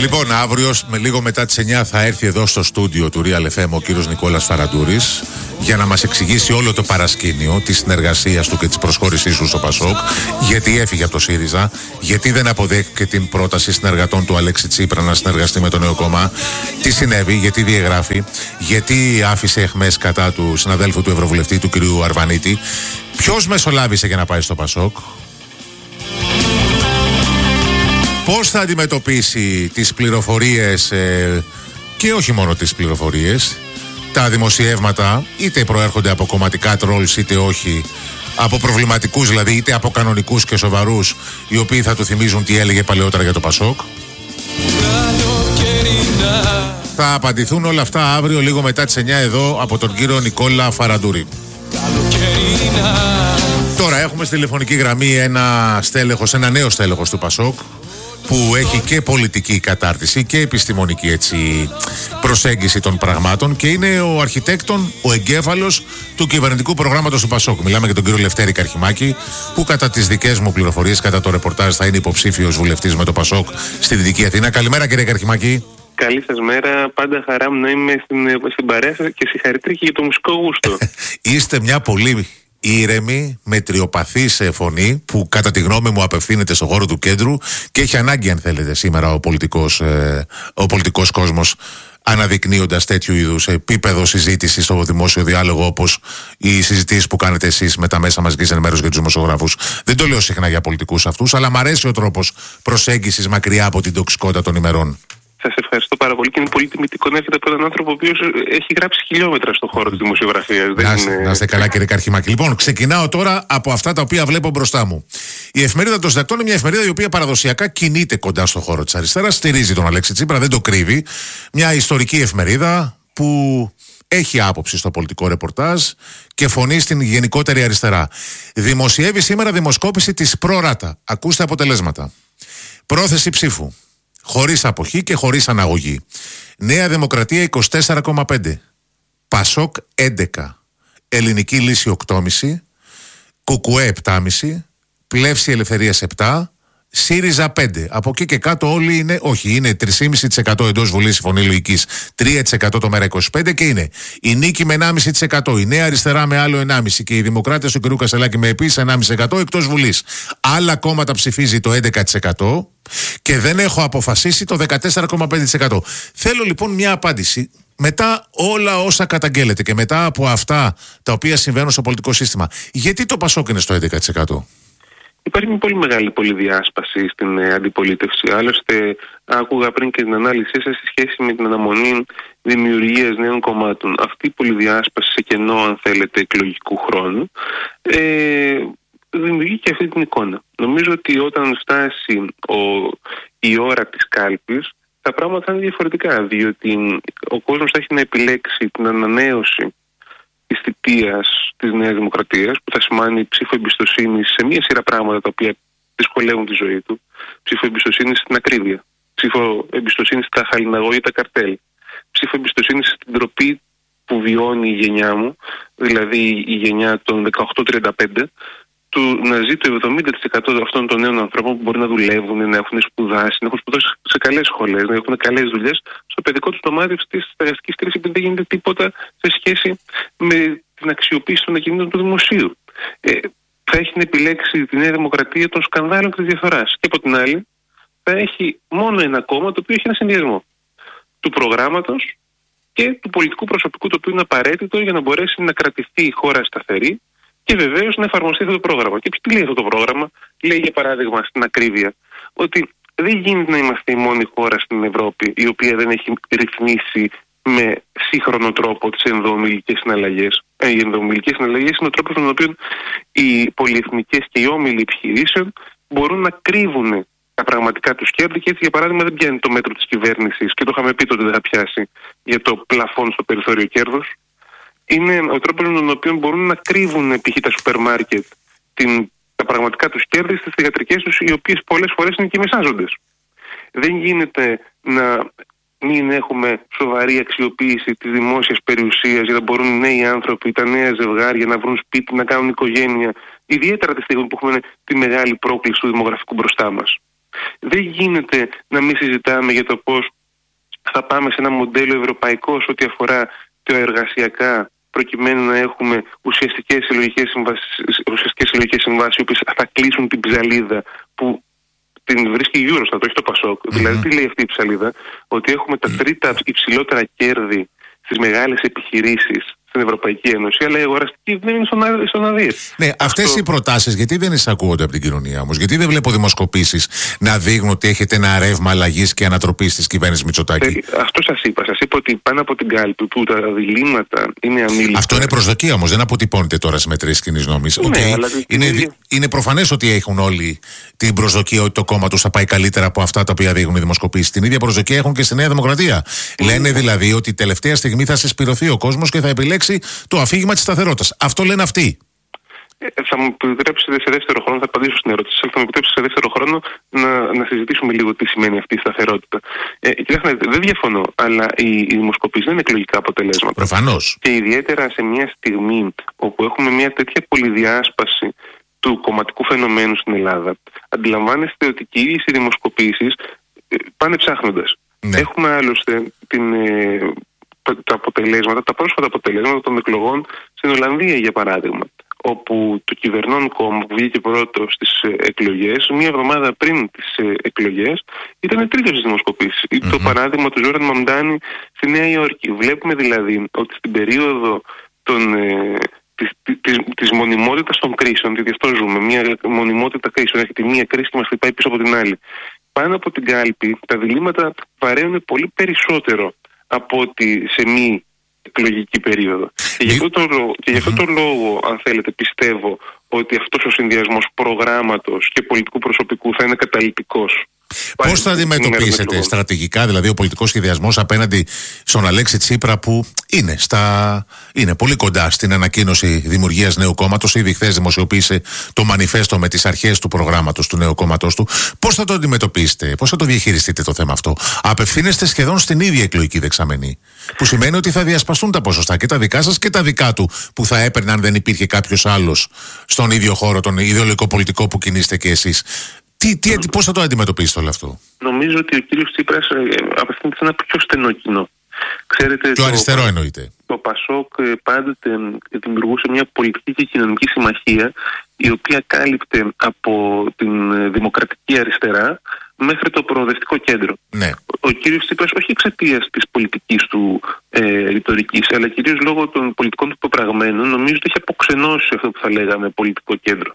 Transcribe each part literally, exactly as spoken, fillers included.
Λοιπόν, αύριο με λίγο μετά τις εννιά θα έρθει εδώ στο στούντιο του Real εφ εμ ο κύριος Νικόλας Φαραντούρης για να μας εξηγήσει όλο το παρασκήνιο της συνεργασίας του και της προσχώρησής του στο Πασόκ, γιατί έφυγε από το ΣΥΡΙΖΑ, γιατί δεν αποδέχθηκε την πρόταση συνεργατών του Αλέξη Τσίπρα να συνεργαστεί με το νέο κόμμα, τι συνέβη, γιατί διαγράφει, γιατί άφησε εχμές κατά του συναδέλφου του Ευρωβουλευτή του κυρίου Αρβανίτη, ποιος μεσολάβησε για να πάει στο Πασόκ, πώς θα αντιμετωπίσει τις πληροφορίες ε, και όχι μόνο τις πληροφορίες, τα δημοσιεύματα, είτε προέρχονται από κομματικά τρόλς είτε όχι, από προβληματικούς δηλαδή, είτε από κανονικούς και σοβαρούς, οι οποίοι θα του θυμίζουν τι έλεγε παλαιότερα για το Πασόκ. Θα απαντηθούν όλα αυτά αύριο λίγο μετά τις εννιά εδώ από τον κύριο Νικόλα Φαραντούρη. Τώρα έχουμε στη τηλεφωνική γραμμή ένα στέλεχος, ένα νέο στέλεχος του Πασόκ, που έχει και πολιτική κατάρτιση και επιστημονική έτσι προσέγγιση των πραγμάτων και είναι ο αρχιτέκτον, ο εγκέφαλος του κυβερνητικού προγράμματος του Πασόκ. Μιλάμε για τον κύριο Λευτέρη Καρχιμάκη, που κατά τις δικές μου πληροφορίες, κατά το ρεπορτάζ, θα είναι υποψήφιος βουλευτής με το Πασόκ στη Δυτική Αθήνα. Καλημέρα κύριε Καρχιμάκη. Καλή σας μέρα, πάντα χαρά μου να είμαι στην, στην παρέα σας και συγχαρητήρια και για το μουσικό γούστο. Είστε μια πολύ ήρεμη, μετριοπαθή σε φωνή που κατά τη γνώμη μου απευθύνεται στον χώρο του κέντρου και έχει ανάγκη, αν θέλετε, σήμερα ο πολιτικός, ε, ο πολιτικός κόσμος, αναδεικνύοντας τέτοιου είδους επίπεδο συζήτησης στο δημόσιο διάλογο, όπως οι συζητήσεις που κάνετε εσείς με τα μέσα μαζικής ενημέρωσης για τους δημοσιογράφους. Δεν το λέω συχνά για πολιτικούς αυτούς, αλλά μου αρέσει ο τρόπος προσέγγισης μακριά από την τοξικότητα των ημερών. Σας ευχαριστώ πάρα πολύ και είναι πολύ τιμητικό να έρχεται από έναν άνθρωπο ο οποίος έχει γράψει χιλιόμετρα στον χώρο της δημοσιογραφίας. Να, είναι... να είστε καλά κύριε Καρχιμάκη. Λοιπόν, ξεκινάω τώρα από αυτά τα οποία βλέπω μπροστά μου. Η εφημερίδα των Συντακτών είναι μια εφημερίδα η οποία παραδοσιακά κινείται κοντά στον χώρο της αριστεράς, στηρίζει τον Αλέξη Τσίπρα, δεν το κρύβει. Μια ιστορική εφημερίδα που έχει άποψη στο πολιτικό ρεπορτάζ και φωνή στην γενικότερη αριστερά. Δημοσιεύει σήμερα δημοσκόπηση της Προράτα. Ακούστε αποτελέσματα. Πρόθεση ψήφου. Χωρίς αποχή και χωρίς αναγωγή. Νέα Δημοκρατία είκοσι τέσσερα κόμμα πέντε. Πασόκ έντεκα. Ελληνική Λύση οκτώ κόμμα πέντε. Κουκουέ επτά κόμμα πέντε. Πλεύση Ελευθερίας επτά. ΣΥΡΙΖΑ πέντε. Από εκεί και κάτω όλοι είναι, όχι, είναι τρία κόμμα πέντε τοις εκατό εντός Βουλής η Φωνή Λογικής, τρία τοις εκατό το Μέρα είκοσι πέντε και είναι η Νίκη με ενάμιση τοις εκατό, η Νέα Αριστερά με άλλο ενάμιση τοις εκατό και οι Δημοκράτες του κ. Κασελάκη με επίσης ενάμιση τοις εκατό εκτός Βουλής. Άλλα κόμματα ψηφίζει το έντεκα τοις εκατό και δεν έχω αποφασίσει το δεκατέσσερα κόμμα πέντε τοις εκατό. Θέλω λοιπόν μια απάντηση. Μετά όλα όσα καταγγέλλεται και μετά από αυτά τα οποία συμβαίνουν στο πολιτικό σύστημα, γιατί το Πασόκ είναι στο έντεκα τοις εκατό? Υπάρχει μια πολύ μεγάλη πολυδιάσπαση στην ε, αντιπολίτευση. Άλλωστε, άκουγα πριν και την ανάλυση σας σε σχέση με την αναμονή δημιουργίας νέων κομμάτων. Αυτή η πολυδιάσπαση σε κενό, αν θέλετε, εκλογικού χρόνου, ε, δημιουργεί και αυτή την εικόνα. Νομίζω ότι όταν φτάσει ο, η ώρα της κάλπης, τα πράγματα θα είναι διαφορετικά, διότι ο κόσμος θα έχει να επιλέξει την ανανέωση της θητείας της Νέας Δημοκρατίας, που θα σημάνει ψήφο εμπιστοσύνη σε μία σειρά πράγματα τα οποία δυσκολεύουν τη ζωή του. Ψήφο εμπιστοσύνη στην ακρίβεια. Ψήφο εμπιστοσύνη στα χαλιναγώγια, τα καρτέλ. Ψήφο εμπιστοσύνη στην τροπή που βιώνει η γενιά μου, δηλαδή η γενιά των δεκαοκτώ τριάντα πέντε, του να ζει το εβδομήντα τοις εκατό αυτών των νέων ανθρώπων που μπορεί να δουλεύουν, να έχουν σπουδάσει, να έχουν σπουδάσει σε καλές σχολές, να έχουν καλές δουλειές, στο παιδικό του δωμάτιο τη στεγαστική κρίση, επειδή δεν γίνεται τίποτα σε σχέση με την αξιοποίηση των ακινήτων του δημοσίου. Ε, θα έχει να επιλέξει τη Νέα Δημοκρατία των σκανδάλων και τη διαφθορά. Και από την άλλη, θα έχει μόνο ένα κόμμα το οποίο έχει ένα συνδυασμό του προγράμματος και του πολιτικού προσωπικού, το οποίο είναι απαραίτητο για να μπορέσει να κρατηθεί η χώρα σταθερή. Και βεβαίως να εφαρμοστεί αυτό το πρόγραμμα. Και τι λέει αυτό το πρόγραμμα? Λέει, για παράδειγμα, στην ακρίβεια, ότι δεν γίνεται να είμαστε η μόνη χώρα στην Ευρώπη η οποία δεν έχει ρυθμίσει με σύγχρονο τρόπο τις ενδοομιλικές συναλλαγές. Ε, οι ενδοομιλικές συναλλαγές είναι ο τρόπος με τον οποίο οι πολυεθνικές και οι όμιλοι επιχειρήσεων μπορούν να κρύβουν τα πραγματικά τους κέρδη και έτσι, για παράδειγμα, δεν πιάνει το μέτρο της κυβέρνησης, και το είχαμε πει τότε δεν θα πιάσει, για το πλαφόν στο περιθώριο κέρδος. Είναι ο τρόπος με τον οποίο μπορούν να κρύβουν π.χ. τα σούπερ μάρκετ την, τα πραγματικά τους κέρδη στις θυγατρικές τους, οι οποίες πολλές φορές είναι και μεσάζοντες. Δεν γίνεται να μην έχουμε σοβαρή αξιοποίηση της δημόσιας περιουσίας για να μπορούν οι νέοι άνθρωποι, τα νέα ζευγάρια να βρουν σπίτι, να κάνουν οικογένεια, ιδιαίτερα τη στιγμή που έχουμε τη μεγάλη πρόκληση του δημογραφικού μπροστά μας. Δεν γίνεται να μην συζητάμε για το πώς θα πάμε σε ένα μοντέλο ευρωπαϊκό σε ό,τι αφορά τα εργασιακά, προκειμένου να έχουμε ουσιαστικές συλλογικές συμβάσεις, ουσιαστικές συλλογικές συμβάσεις οι οποίες θα κλείσουν την ψαλίδα που την βρίσκει η Eurostat, όχι το Πασόκ. Mm-hmm. Δηλαδή, τι λέει αυτή η ψαλίδα? Ότι έχουμε τα τρίτα υψηλότερα κέρδη στις μεγάλες επιχειρήσεις στην Ευρωπαϊκή Ένωση, αλλά η αγοραστική δεν είναι στον αδίες. Ναι, αυτές Αυτό... οι προτάσεις γιατί δεν εισακούγονται από την κοινωνία όμως? Γιατί δεν βλέπω δημοσκοπήσεις να δείχνουν ότι έχετε ένα ρεύμα αλλαγής και ανατροπής της κυβέρνησης Μητσοτάκη? Ε, αυτό σας είπα. Σας είπα ότι πάνω από την κάλπη που τα διλήμματα είναι αμήλικτα. Αυτό είναι προσδοκία όμως, δεν αποτυπώνεται τώρα σε μετρήσεις κοινής νόμης. Ναι, okay. αλλά είναι, είναι... είναι προφανές ότι έχουν όλοι την προσδοκία ότι το κόμμα τους θα πάει καλύτερα από αυτά τα οποία δείχνουν οι δημοσκοπήσεις. Την ίδια προσδοκία έχουν και στη Νέα Δημοκρατία. Mm. Λένε δηλαδή ότι τελευταία στιγμή θα συσπηρωθεί ο κόσμος και θα επιλέξει το αφήγημα της σταθερότητας. Αυτό λένε αυτοί. Ε, θα μου επιτρέψετε σε δεύτερο χρόνο, θα απαντήσω στην ερώτηση, αλλά θα μου επιτρέψετε σε δεύτερο χρόνο να, να συζητήσουμε λίγο τι σημαίνει αυτή η σταθερότητα. Ε, κοιτάξτε, δεν διαφωνώ, αλλά οι, οι δημοσκοπήσεις δεν είναι εκλογικά αποτελέσματα. Προφανώς. Και ιδιαίτερα σε μια στιγμή όπου έχουμε μια τέτοια πολυδιάσπαση του κομματικού φαινομένου στην Ελλάδα, αντιλαμβάνεστε ότι και οι ίδιες οι δημοσκοπήσεις ε, πάνε ψάχνοντας. Ναι. Έχουμε άλλωστε την. Ε, τα αποτελέσματα, τα πρόσφατα αποτελέσματα των εκλογών στην Ολλανδία, για παράδειγμα, όπου το κυβερνών κόμμα που βγήκε πρώτο στις εκλογές, μία εβδομάδα πριν τις εκλογές, ήταν τρίτο στις δημοσκοπήσεις. Mm-hmm. Το παράδειγμα του Ζόραν Μαμντάνη στη Νέα Υόρκη. Βλέπουμε δηλαδή ότι στην περίοδο των, ε, της, της, της μονιμότητας των κρίσεων, γιατί αυτό ζούμε, μία μονιμότητα κρίσεων, έρχεται μία κρίση και μας χτυπάει πίσω από την άλλη. Πάνω από την κάλπη, τα διλήμματα βαραίνουν πολύ περισσότερο από ότι σε μη εκλογική περίοδο. Και γι' αυτό το λόγο, και γι' αυτό το λόγο, αν θέλετε, πιστεύω ότι αυτός ο συνδυασμός προγράμματος και πολιτικού προσωπικού θα είναι καταλυτικός. Πώς θα αντιμετωπίσετε στρατηγικά, δηλαδή, ο πολιτικός σχεδιασμός απέναντι στον Αλέξη Τσίπρα, που είναι, στα... είναι πολύ κοντά στην ανακοίνωση δημιουργίας νέου κόμματος? Ήδη χθες δημοσιοποίησε το μανιφέστο με τις αρχές του προγράμματος του νέου κόμματος του. Πώς θα το αντιμετωπίσετε, πώς θα το διαχειριστείτε το θέμα αυτό? Απευθύνεστε σχεδόν στην ίδια εκλογική δεξαμενή, που σημαίνει ότι θα διασπαστούν τα ποσοστά και τα δικά σας και τα δικά του, που θα έπαιρνε αν δεν υπήρχε κάποιος άλλος στον ίδιο χώρο, τον ιδεολογικό πολιτικό που κινείστε και εσείς. Τι, τι, τι, πώς θα το αντιμετωπίσετε όλο αυτό? Νομίζω ότι ο κύριος Τσίπρας ε, απευθύνεται σε ένα πιο στενό κοινό. Ξέρετε, το αριστερό εννοείται. Το Πασόκ ε, πάντοτε ε, δημιουργούσε μια πολιτική και κοινωνική συμμαχία, η οποία κάλυπτε από την ε, δημοκρατική αριστερά μέχρι το προοδευτικό κέντρο. Ναι. Ο, ο κύριος Τσίπρας, όχι εξαιτίας της πολιτικής του ε, ρητορικής, αλλά κυρίως λόγω των πολιτικών του πεπραγμένων, νομίζω ότι έχει αποξενώσει αυτό που θα λέγαμε πολιτικό κέντρο.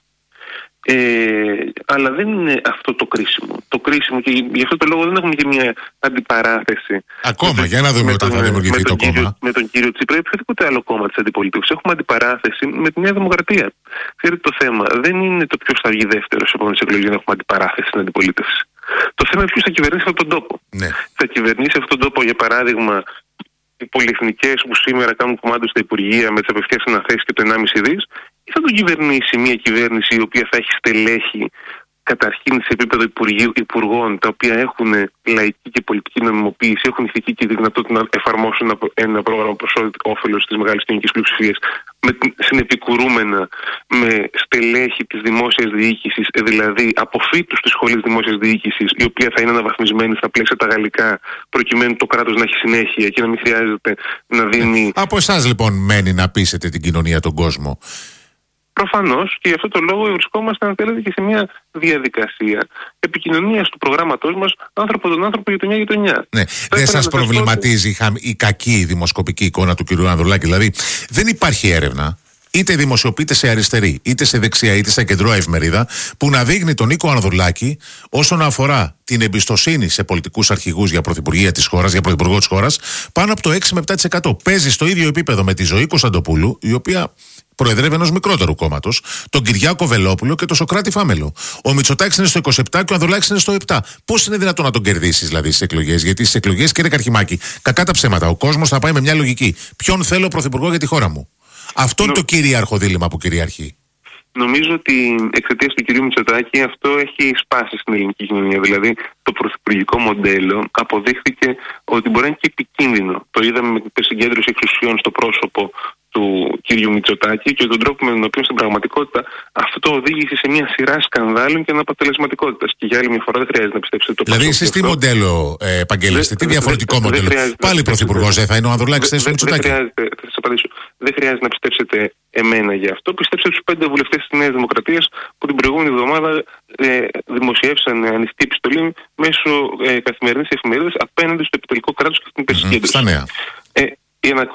Ε, αλλά δεν είναι αυτό το κρίσιμο. Το κρίσιμο, και γι' αυτό το λόγο δεν έχουμε και μια αντιπαράθεση. Ακόμα, με, για να δούμε όταν θα δημιουργηθεί το κύριο, κόμμα. Με τον κύριο Τσίπρα ή οποιοδήποτε άλλο κόμμα της αντιπολίτευσης. Έχουμε αντιπαράθεση με τη Νέα Δημοκρατία. Ξέρετε, το θέμα δεν είναι το ποιος θα βγει δεύτερος σε επόμενες εκλογές για να έχουμε αντιπαράθεση στην αντιπολίτευση. Το θέμα είναι ποιος θα κυβερνήσει αυτόν τον τόπο. Ναι. Θα κυβερνήσει αυτόν τον τόπο, για παράδειγμα, οι πολυεθνικές που σήμερα κάνουν κομμάτι στα Υπουργεία με τις απευθείας αναθέσεις και το ενάμιση δις, ή θα τον κυβερνήσει μια κυβέρνηση η οποία θα έχει στελέχη καταρχήν σε επίπεδο υπουργών, τα οποία έχουν λαϊκή και πολιτική νομιμοποίηση, έχουν ηθική και δυνατότητα να εφαρμόσουν ένα πρόγραμμα προς όφελος της μεγάλης κοινωνικής πλειοψηφίας, συνεπικουρούμενα με στελέχη της δημόσιας διοίκησης, δηλαδή αποφύτους της σχολής δημόσιας διοίκησης, η οποία θα είναι αναβαθμισμένη στα πλαίσια τα γαλλικά, προκειμένου το κράτος να έχει συνέχεια και να μην χρειάζεται να δίνει. Από εσάς λοιπόν μένει να πείσετε την κοινωνία, τον κόσμο? Προφανώς, και γι' αυτό το λόγο βρισκόμαστε, αν θέλετε, και σε μια διαδικασία επικοινωνίας του προγράμματός μας άνθρωπο τον άνθρωπο, γειτονιά γειτονιά. Ναι, δεν σας προβληματίζει ότι... η κακή δημοσκοπική εικόνα του κ. Ανδρουλάκη? Δηλαδή, δεν υπάρχει έρευνα, είτε δημοσιοποιείται σε αριστερή, είτε σε δεξιά, είτε σε κεντρώα εφημερίδα, που να δείχνει τον Νίκο Ανδρουλάκη όσον αφορά την εμπιστοσύνη σε πολιτικούς αρχηγούς για πρωθυπουργία της χώρας, για πρωθυπουργό της χώρας, πάνω από το έξι με επτά τοις εκατό. Παίζει στο ίδιο επίπεδο με τη Ζωή Κωνσταντοπούλου, η οποία προεδρεύει ενός μικρότερου κόμματος, τον Κυριάκο Βελόπουλο και τον Σωκράτη Φάμελο. Ο Μητσοτάκης είναι στο είκοσι επτά και ο Ανδρουλάκης είναι στο επτά. Πώς είναι δυνατόν να τον κερδίσεις δηλαδή στις εκλογές? Γιατί στις εκλογές, κύριε Καρχημάκη, κακά τα ψέματα, ο κόσμος θα πάει με μια λογική. Ποιον θέλω πρωθυπουργό για τη χώρα μου? Αυτό είναι Νο... το κυρίαρχο δίλημμα που κυριαρχεί. Νομίζω ότι εξαιτίας του κυρίου Μητσοτάκη αυτό έχει σπάσει στην ελληνική κοινωνία. Δηλαδή, το πρωθυπουργικό μοντέλο αποδείχθηκε ότι μπορεί να είναι και επικίνδυνο. Το είδαμε με την συγκέντρωση εξουσιών στο πρόσωπο του κύριου Μητσοτάκη και τον τρόπο με τον οποίο στην πραγματικότητα αυτό οδήγησε σε μια σειρά σκανδάλων και αναποτελεσματικότητας. Και για άλλη μια φορά δεν χρειάζεται να πιστέψετε το Δηλαδή, εσείς τι μοντέλο ε, επαγγελίστε, τι διαφορετικό δε, μοντέλο. Δε Πάλι πρωθυπουργός ε, θα είναι ο Ανδρουλάκης θέση του Μητσοτάκη. Θα σας απαντήσω. Δεν χρειάζεται να πιστέψετε εμένα για αυτό. Πιστέψτε τους πέντε βουλευτές της Νέας Δημοκρατίας που την προηγούμενη εβδομάδα ε, δημοσιεύσαν ανοιχτή επιστολή μέσω ε, καθημερινής εφημερίδας απέναντι στο επιτελικό κράτος και στην υπερσυγκέντρωση. Mm-hmm, στα νέα. Ε, η